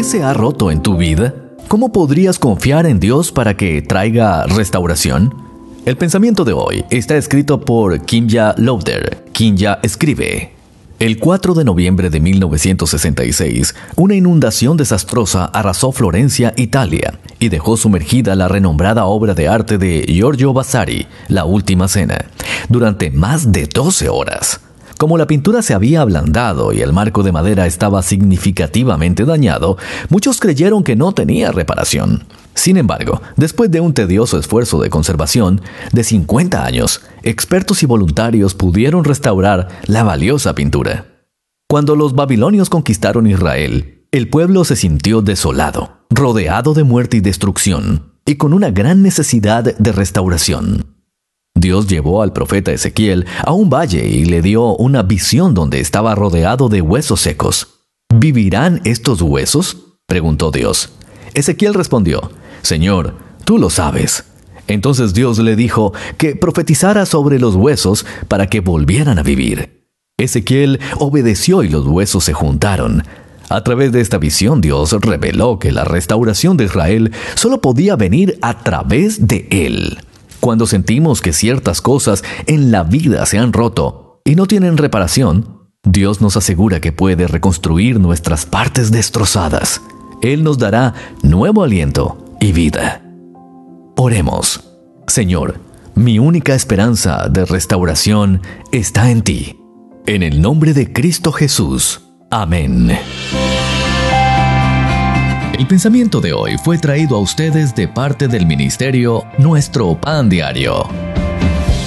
¿Qué se ha roto en tu vida? ¿Cómo podrías confiar en Dios para que traiga restauración? El pensamiento de hoy está escrito por Kimya Lowder. Kimya escribe: el 4 de noviembre de 1966, una inundación desastrosa arrasó Florencia, Italia, y dejó sumergida la renombrada obra de arte de Giorgio Vasari, La Última Cena, durante más de 12 horas. Como la pintura se había ablandado y el marco de madera estaba significativamente dañado, muchos creyeron que no tenía reparación. Sin embargo, después de un tedioso esfuerzo de conservación de 50 años, expertos y voluntarios pudieron restaurar la valiosa pintura. Cuando los babilonios conquistaron Israel, el pueblo se sintió desolado, rodeado de muerte y destrucción, y con una gran necesidad de restauración. Dios llevó al profeta Ezequiel a un valle y le dio una visión donde estaba rodeado de huesos secos. ¿Vivirán estos huesos?, preguntó Dios. Ezequiel respondió: Señor, tú lo sabes. Entonces Dios le dijo que profetizara sobre los huesos para que volvieran a vivir. Ezequiel obedeció y los huesos se juntaron. A través de esta visión, Dios reveló que la restauración de Israel solo podía venir a través de él. Cuando sentimos que ciertas cosas en la vida se han roto y no tienen reparación, Dios nos asegura que puede reconstruir nuestras partes destrozadas. Él nos dará nuevo aliento y vida. Oremos. Señor, mi única esperanza de restauración está en ti. En el nombre de Cristo Jesús. Amén. El pensamiento de hoy fue traído a ustedes de parte del ministerio Nuestro Pan Diario.